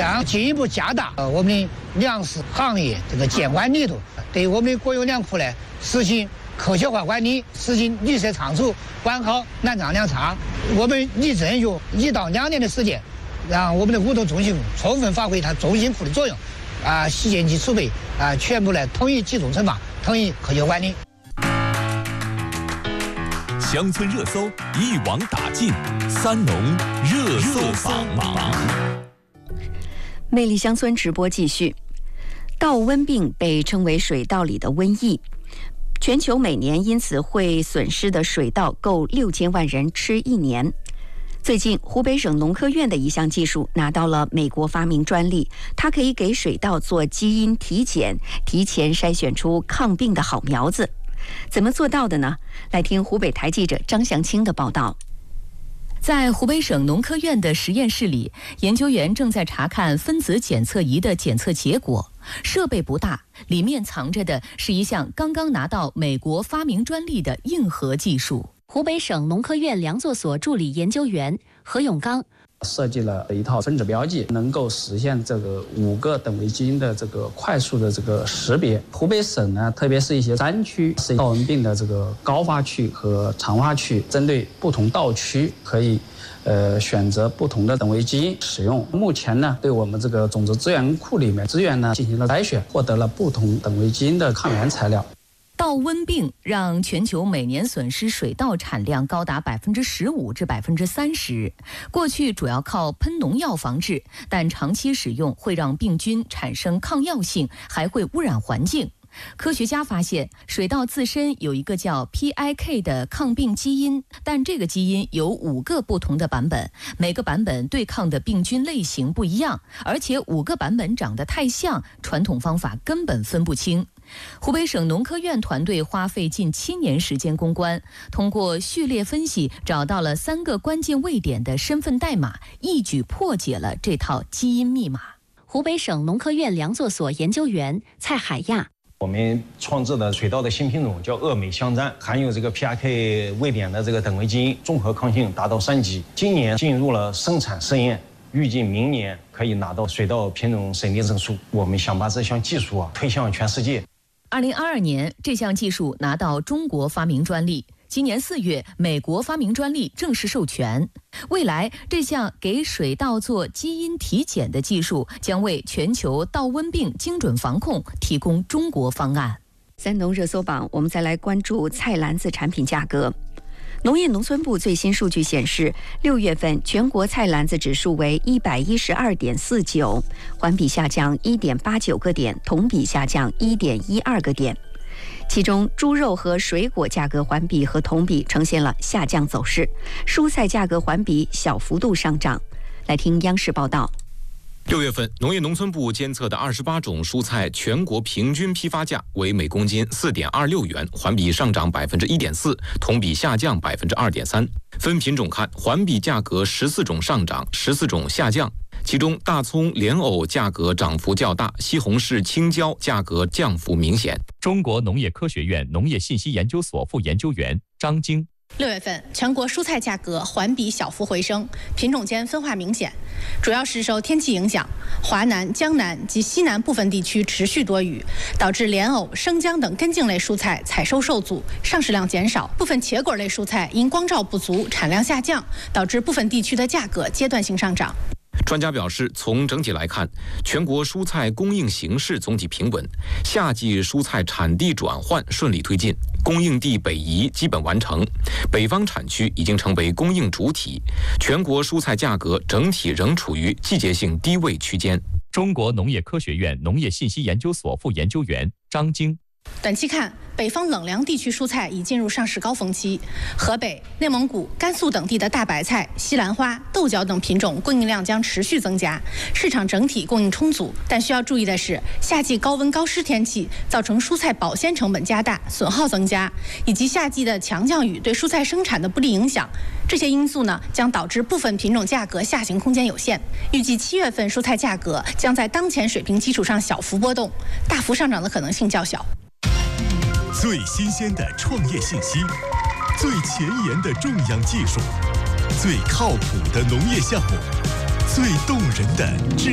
将进一步加大我们的粮食行业这个监管力度，对我们的国有粮库呢实行科学化管理，实行绿色仓储，管好南藏粮仓。我们力争用1到2年的时间，让我们的五头中心库充分发挥它中心库的作用，洗碱基储备全部来统一集中存放，统一科学管理。 乡村热搜一网打尽，三农热搜榜。 魅力乡村直播继续。稻瘟病被称为水稻里的瘟疫，全球每年因此会损失的水稻够6000万人吃1年。最近，湖北省农科院的一项技术拿到了美国发明专利，它可以给水稻做基因体检，提前筛选出抗病的好苗子。怎么做到的呢？来听湖北台记者张祥清的报道。 在湖北省农科院的实验室里，研究员正在查看分子检测仪的检测结果。设备不大，里面藏着的是一项刚刚拿到美国发明专利的硬核技术。 湖北省农科院良作所助理研究员何永刚设计了一套分子标记，能够实现这个5个等位基因的这个快速的这个识别。湖北省呢，特别是一些山区是稻瘟病的这个高发区和长发区，针对不同稻区可以选择不同的等位基因使用。目前呢，对我们这个种子资源库里面资源呢进行了筛选，获得了不同等位基因的抗原材料。 稻瘟病让全球每年损失水稻产量高达15%至30%。过去主要靠喷农药防治，但长期使用会让病菌产生抗药性，还会污染环境。科学家发现，水稻自身有一个叫 PIK 的抗病基因，但这个基因有5个不同的版本，每个版本对抗的病菌类型不一样，而且5个版本长得太像，传统方法根本分不清。湖北省农科院团队花费近7年时间攻关，通过序列分析找到了3个关键位点的身份代码，一举破解了这套基因密码。 湖北省农科院良作所研究员蔡海亚， 我们创制的水稻的新品种叫鄂美香砧，含有这个 PRK 位点的这个等位基因，综合抗性达到3级。今年进入了生产试验，预计明年可以拿到水稻品种审定证书。我们想把这项技术推向全世界。 2022年，这项技术拿到中国发明专利。今年4月，美国发明专利正式授权。未来，这项给水稻做基因体检的技术将为全球稻瘟病精准防控提供中国方案。 三农热搜榜，我们再来关注菜篮子产品价格。农业农村部最新数据显示，6月份全国菜篮子指数为112.49，环比下降1.89个点，同比下降1.12个点。其中，猪肉和水果价格环比和同比呈现了下降走势，蔬菜价格环比小幅度上涨。来听央视报道。 6月份，农业农村部监测的28种蔬菜全国平均批发价为每公斤4.26元，环比上涨1.4%，同比下降2.3%。分品种看，环比价格14种上涨，14种下降。其中，大葱、莲藕价格涨幅较大，西红柿、青椒价格降幅明显。 中国农业科学院农业信息研究所副研究员张晶。 6月份，全国蔬菜价格环比小幅回升，品种间分化明显，主要是受天气影响，华南、江南及西南部分地区持续多雨，导致莲藕、生姜等根茎类蔬菜采收受阻，上市量减少；部分茄果类蔬菜因光照不足，产量下降，导致部分地区的价格阶段性上涨。 专家表示，从整体来看，全国蔬菜供应形势总体平稳，夏季蔬菜产地转换顺利推进，供应地北移基本完成，北方产区已经成为供应主体，全国蔬菜价格整体仍处于季节性低位区间。 中国农业科学院农业信息研究所副研究员张晶。 短期看，北方冷凉地区蔬菜已进入上市高峰期，河北、内蒙古、甘肃等地的大白菜、西兰花、豆角等品种供应量将持续增加，市场整体供应充足。但需要注意的是，夏季高温高湿天气造成蔬菜保鲜成本加大、损耗增加，以及夏季的强降雨对蔬菜生产的不利影响，这些因素呢，将导致部分品种价格下行空间有限。预计7月份蔬菜价格将在当前水平基础上小幅波动，大幅上涨的可能性较小。 最新鲜的创业信息，最前沿的种养技术，最靠谱的农业项目，最动人的